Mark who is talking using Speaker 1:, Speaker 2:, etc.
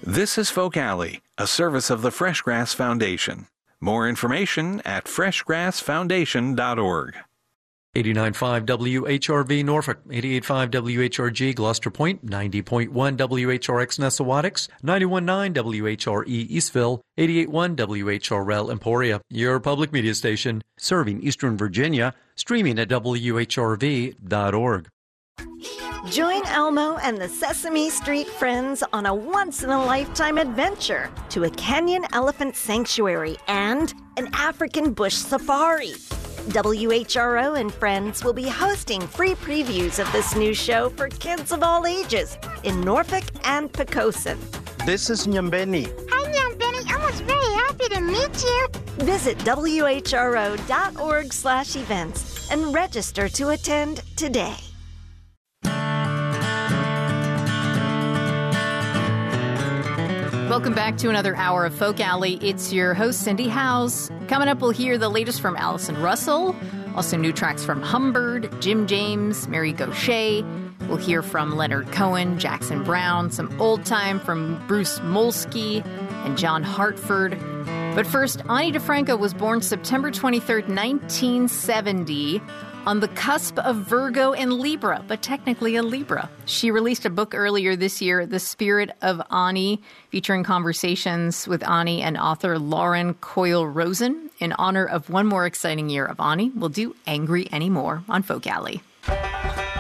Speaker 1: This is Folk Alley, a service of the Freshgrass Foundation. More information at freshgrassfoundation.org.
Speaker 2: 89.5 WHRV Norfolk, 88.5 WHRG Gloucester Point, 90.1 WHRX Nessawadox, 91.9 WHRE Eastville, 88.1 WHRL Emporia, your public media station, serving Eastern Virginia, streaming at WHRV.org.
Speaker 3: Join Elmo and the Sesame Street Friends on a once-in-a-lifetime adventure to a Kenyan elephant sanctuary and an African bush safari. WHRO and Friends will be hosting free previews of this new show for kids of all ages in Norfolk and Poquoson.
Speaker 4: This is Nyambeni.
Speaker 5: Hi, Nyambeni. I was very happy to meet you.
Speaker 3: Visit WHRO.org/events and register to attend today.
Speaker 6: Welcome back to another hour of Folk Alley. It's your host, Cindy Howes. Coming up, we'll hear the latest from Allison Russell, also new tracks from Humbird, Jim James, Mary Gauthier. We'll hear from Leonard Cohen, Jackson Browne, some old time from Bruce Molsky and John Hartford. But first, Ani DiFranco was born September 23rd, 1970, on the cusp of Virgo and Libra, but technically a Libra. She released a book earlier this year, The Spirit of Ani, featuring conversations with Ani and author Lauren Coyle-Rosen. In honor of one more exciting year of Ani, we'll do Angry Anymore on Folk Alley.